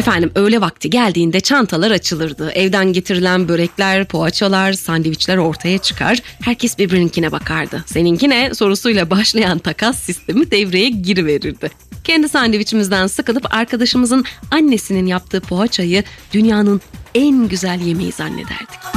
Efendim öğle vakti geldiğinde çantalar açılırdı. Evden getirilen börekler, poğaçalar, sandviçler ortaya çıkar. Herkes birbirininkine bakardı. Seninkine sorusuyla başlayan takas sistemi devreye giriverirdi. Kendi sandviçimizden sıkılıp arkadaşımızın annesinin yaptığı poğaçayı dünyanın en güzel yemeği zannederdik.